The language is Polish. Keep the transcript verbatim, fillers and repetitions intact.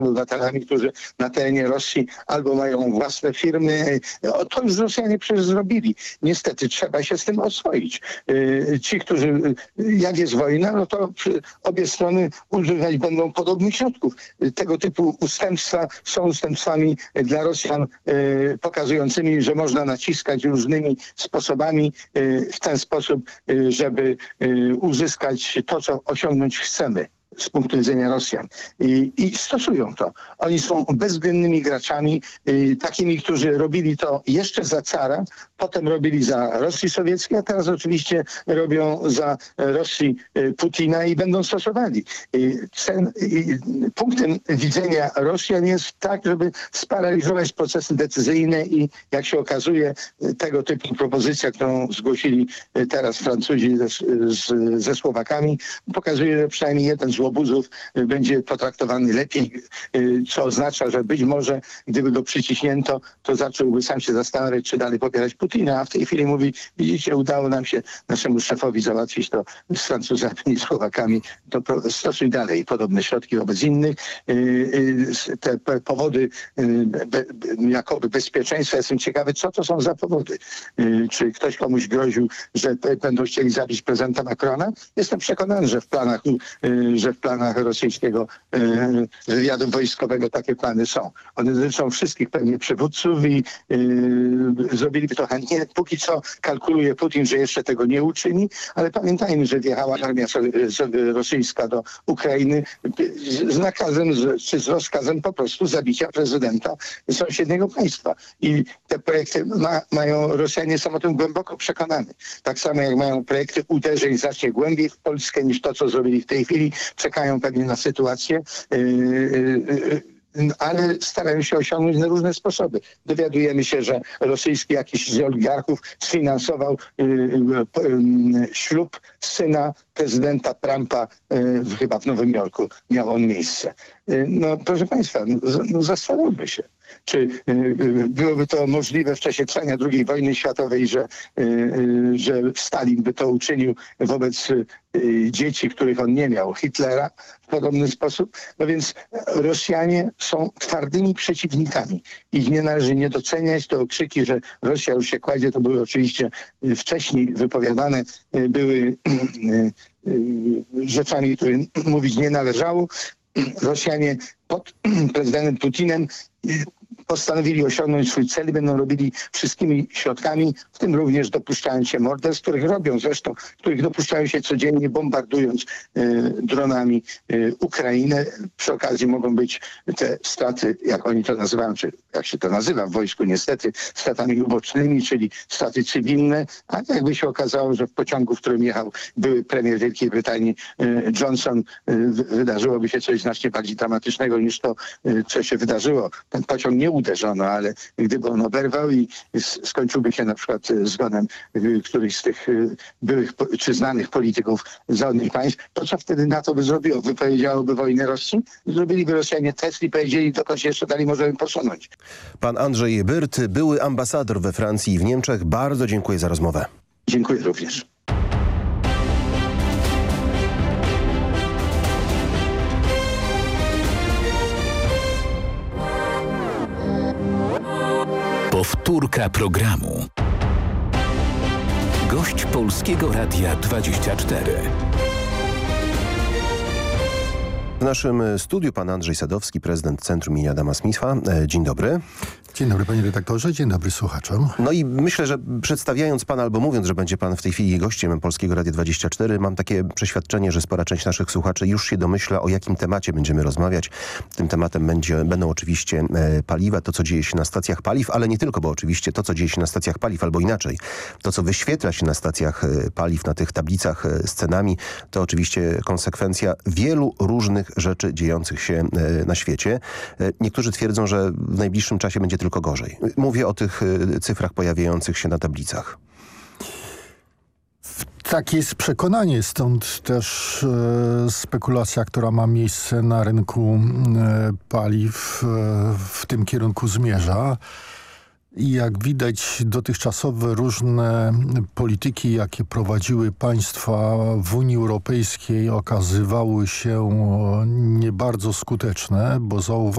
obywatelami, którzy na terenie Rosji albo mają własne firmy. O, to już Rosjanie przecież zrobili. Niestety trzeba się z tym oswoić. Ci, którzy, jak jest wojna, no to obie strony używać będą podobnych środków. Tego typu ustępstwa są ustępstwami dla Rosjan pokazującymi, że można naciskać różnymi sposobami w ten sposób, żeby uzyskać to, co osiągnąć chcemy z punktu widzenia Rosjan. I, i stosują to. Oni są bezwzględnymi graczami, y, takimi, którzy robili to jeszcze za cara, potem robili za Rosji Sowieckiej, a teraz oczywiście robią za Rosji y, Putina i będą stosowali. Y, ten, y, punktem widzenia Rosjan jest tak, żeby sparaliżować procesy decyzyjne i jak się okazuje, y, tego typu propozycja, którą zgłosili y, teraz Francuzi ze, z, ze Słowakami, pokazuje, że przynajmniej jeden z łobuzów będzie potraktowany lepiej, co oznacza, że być może gdyby go przyciśnięto, to zacząłby sam się zastanawiać, czy dalej popierać Putina, a w tej chwili mówi, widzicie, udało nam się naszemu szefowi załatwić to z Francuzami i Słowakami, to stosuj dalej podobne środki wobec innych. Te powody jakoby bezpieczeństwa, jestem ciekawy, co to są za powody. Czy ktoś komuś groził, że będą chcieli zabić prezydenta Macrona? Jestem przekonany, że w planach, że w planach rosyjskiego e, wywiadu wojskowego takie plany są. One dotyczą wszystkich pewnie przywódców i e, zrobiliby to chętnie. Póki co kalkuluje Putin, że jeszcze tego nie uczyni, ale pamiętajmy, że wjechała armia rosyjska do Ukrainy z, z nakazem z, czy z rozkazem po prostu zabicia prezydenta sąsiedniego państwa. I te projekty ma, mają, Rosjanie są o tym głęboko przekonani. Tak samo jak mają projekty uderzeń znacznie głębiej w Polskę niż to, co zrobili w tej chwili. Czekają pewnie na sytuację, yy, yy, yy, ale starają się osiągnąć na różne sposoby. Dowiadujemy się, że rosyjski jakiś z oligarchów sfinansował yy, yy, ślub syna prezydenta Trumpa, yy, chyba w Nowym Jorku miał on miejsce. Yy, no proszę państwa, no, zastanówmy się. Czy y, byłoby to możliwe w czasie trwania drugiej wojny światowej, że, y, y, że Stalin by to uczynił wobec y, dzieci, których on nie miał, Hitlera w podobny sposób? No więc Rosjanie są twardymi przeciwnikami. Ich nie należy nie doceniać. To okrzyki, że Rosja już się kładzie, to były oczywiście wcześniej wypowiadane, y, były y, y, rzeczami, które mówić nie należało. Rosjanie pod prezydentem Putinem postanowili osiągnąć swój cel i będą robili wszystkimi środkami, w tym również dopuszczając się morderstw, których robią zresztą, których dopuszczają się codziennie, bombardując y, dronami y, Ukrainę. Przy okazji mogą być te straty, jak oni to nazywają, czy jak się to nazywa w wojsku niestety, stratami ubocznymi, czyli straty cywilne, a jakby się okazało, że w pociągu, w którym jechał były premier Wielkiej Brytanii y, Johnson, y, wydarzyłoby się coś znacznie bardziej dramatycznego niż to, y, co się wydarzyło. Ten pociąg nie uderzono, ale gdyby on oberwał i skończyłby się na przykład zgonem którychś z tych byłych czy znanych polityków zachodnich państw, to co wtedy NATO by zrobiło? Wypowiedziałoby wojnę Rosji? Zrobiliby Rosjanie test i powiedzieli, dokąd się jeszcze dalej możemy posunąć. Pan Andrzej Byrt, były ambasador we Francji i w Niemczech. Bardzo dziękuję za rozmowę. Dziękuję również. Powtórka programu. Gość Polskiego Radia dwadzieścia cztery. W naszym studiu pan Andrzej Sadowski, prezydent Centrum imienia Adama Smitha. Dzień dobry. Dzień dobry panie redaktorze, dzień dobry słuchaczom. No i myślę, że przedstawiając pana albo mówiąc, że będzie pan w tej chwili gościem Polskiego Radia dwadzieścia cztery, mam takie przeświadczenie, że spora część naszych słuchaczy już się domyśla, o jakim temacie będziemy rozmawiać. Tym tematem będzie, będą oczywiście e, paliwa, to co dzieje się na stacjach paliw, ale nie tylko, bo oczywiście to co dzieje się na stacjach paliw, albo inaczej, to co wyświetla się na stacjach e, paliw, na tych tablicach e, z cenami, to oczywiście konsekwencja wielu różnych rzeczy dziejących się e, na świecie. E, niektórzy twierdzą, że w najbliższym czasie będzie tylko gorzej. Mówię o tych y, cyfrach pojawiających się na tablicach. Takie jest przekonanie, stąd też e, spekulacja, która ma miejsce na rynku e, paliw, e, w tym kierunku zmierza. I jak widać, dotychczasowe różne polityki, jakie prowadziły państwa w Unii Europejskiej, okazywały się nie bardzo skuteczne, bo zauważyłem,